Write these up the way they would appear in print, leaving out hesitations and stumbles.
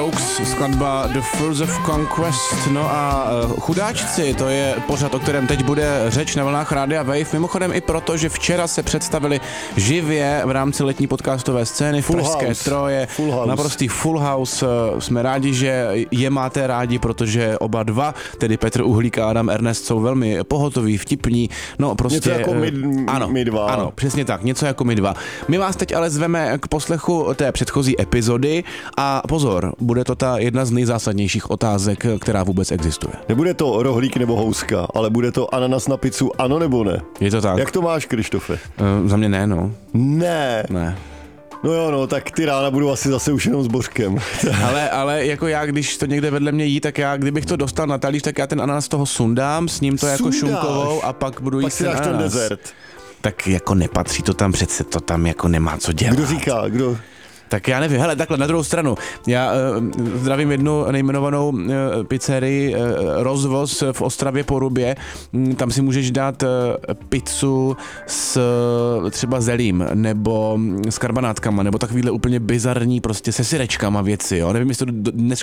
Skladba The Furs of Conquest. No a Chudáčci, to je pořad, o kterém teď bude řeč na vlnách Rádia Wave. Mimochodem i proto, že včera se představili živě v rámci letní podcastové scény v Pražské Troje. Naprostý full house. Jsme rádi, že je máte rádi, protože oba dva, tedy Petr Uhlík a Adam Ernest, jsou velmi pohotoví, vtipní. No prostě... Něco jako my dva. Ano, přesně tak, něco jako my dva. My vás teď ale zveme k poslechu té předchozí epizody a pozor, bude to ta jedna z nejzásadnějších otázek, která vůbec existuje. Nebude to rohlík nebo houska, ale bude to ananas na pizzu, ano nebo ne? Je to tak. Jak to máš, Krištofe? Za mě ne, no. Ne. Ne. No jo, no, tak ty rána budu asi zase už jenom s božkem. ale jako já, když to někde vedle mě jí, tak já, kdybych to dostal na talíř, tak já ten ananas toho sundám, s ním to jako šunkovou a pak budu jíst ten ananas. Pak si dáš ten dezert. Tak jako nepatří to tam, přece to tam jako nemá co dělat. Kdo říká, kdo? Tak já nevím, hele, takhle na druhou stranu, já zdravím jednu nejmenovanou pizzerii Rozvoz v Ostravě Porubě, tam si můžeš dát pizzu s třeba zelím, nebo s karbanátkama, nebo takovýhle úplně bizarní prostě se syrečkama věci, jo, nevím, jestli to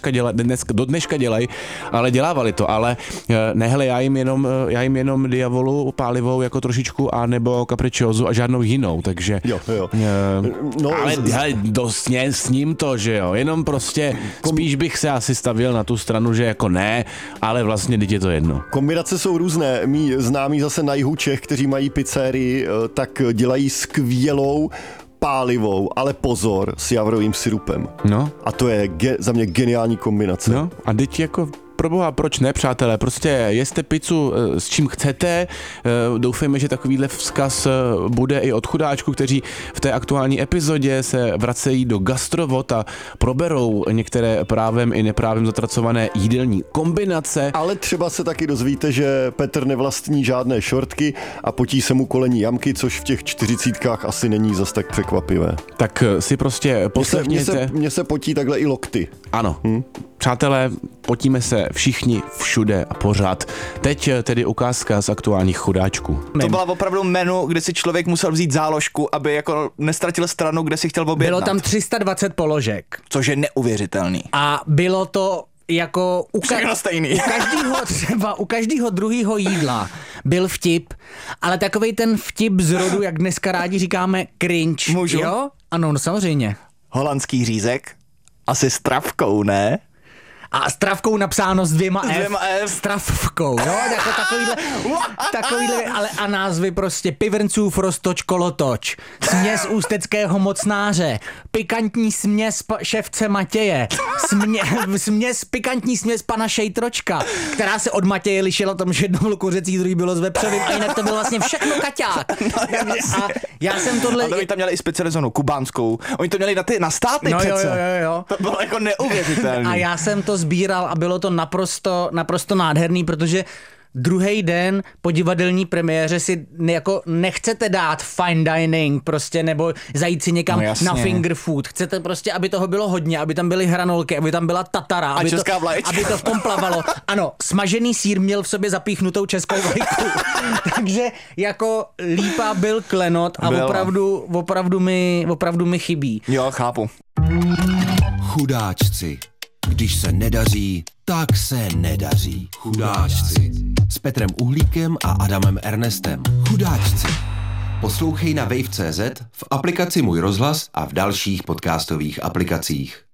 do dneška dělají, ale dělávali to, ale ne, hele, já jim jenom diavolu pálivou jako trošičku a nebo capricciosu a žádnou jinou, takže... Jo. No, ale hele, dost s ním to, že jo, jenom prostě spíš bych se asi stavil na tu stranu, že jako ne, ale vlastně teď je to jedno. Kombinace jsou různé, mí známí zase na jihu Čech, kteří mají pizzerii, tak dělají skvělou pálivou, ale pozor, s javrovým syrupem. No. A to je za mě geniální kombinace. No, a teď jako... Proboha, proč ne, přátelé? Prostě jeste pizzu s čím chcete. Doufejme, že takovýhle vzkaz bude i od chudáčků, kteří v té aktuální epizodě se vracejí do gastrovod a proberou některé právem i neprávem zatracované jídelní kombinace. Ale třeba se taky dozvíte, že Petr nevlastní žádné šortky a potí se mu kolení jamky, což v těch 40kách asi není zas tak překvapivé. Tak si prostě poslechněte. Mně se potí takhle i lokty. Ano. Přátelé, potíme se všichni, všude a pořád. Teď tedy ukázka z aktuálních chudáčků. To byla opravdu menu, kde si člověk musel vzít záložku, aby jako nestratil stranu, kde si chtěl objednat. Bylo tam 320 položek. Což je neuvěřitelný. A bylo to jako u každého druhého jídla byl vtip, ale takovej ten vtip z rodu, jak dneska rádi říkáme, cringe. Můžu? Jo? Ano, no samozřejmě. Holandský řízek? Asi s travkou, ne? A s travkou napsáno s dvěma F. S travkou, jo, jako takovýhle, ale a názvy prostě Pivrncův roztoč kolotoč, směs ústeckého mocnáře, pikantní směs ševce Matěje, pikantní směs pana Šejtročka, která se od Matěje lišila tom, že jedno bylo kuřecí, druhý bylo s vepřovým a jinak to byl vlastně všechno kaťák. No, a já jsem tohle... Ale oni tam měli i specializovanou kubánskou, oni to měli na státy přece. Jo. To bylo jako neuvěřitelný. A já jsem to sbíral a bylo to naprosto nádherný, protože druhý den po divadelní premiéře si jako nechcete dát fine dining prostě nebo zajít si někam na finger food. Chcete prostě, aby toho bylo hodně, aby tam byly hranolky, aby tam byla tatara, aby to v tom plavalo. Ano, smažený sýr měl v sobě zapíchnutou českou vlajku. Takže jako lípa byl klenot a opravdu mi chybí. Jo, chápu. Chudáčci. Když se nedaří, tak se nedaří. Chudáčci. S Petrem Uhlíkem a Adamem Ernestem. Chudáčci. Poslouchej na wave.cz, v aplikaci Můj rozhlas a v dalších podcastových aplikacích.